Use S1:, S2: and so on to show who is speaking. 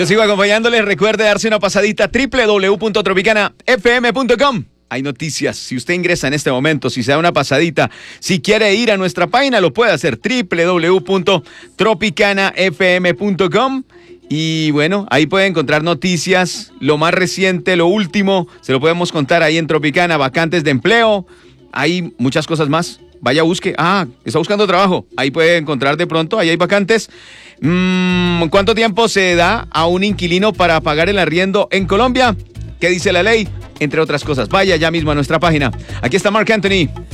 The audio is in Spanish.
S1: Yo sigo acompañándoles. Recuerde darse una pasadita www.tropicanafm.com. Hay noticias. Si usted ingresa en este momento, si se da una pasadita, si quiere ir a nuestra página, lo puede hacer. www.tropicanafm.com. Y bueno, ahí puede encontrar noticias, lo más reciente, lo último. Se lo podemos contar ahí en Tropicana. Vacantes de empleo. Hay muchas cosas más. Vaya, busque. Está buscando trabajo. Ahí puede encontrar de pronto. Ahí hay vacantes. ¿Cuánto tiempo se da a un inquilino para pagar el arriendo en Colombia? ¿Qué dice la ley? Entre otras cosas. Vaya ya mismo a nuestra página. Aquí está Marc Anthony.